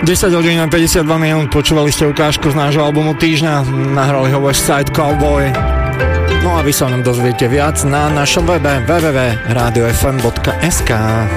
10 hodín a 52 minút, počúvali ste ukážku z nášho albumu týždňa, nahrali ho West Side Cowboy. No a vy sa nám dozviete viac na našom webe www.radiofm.sk.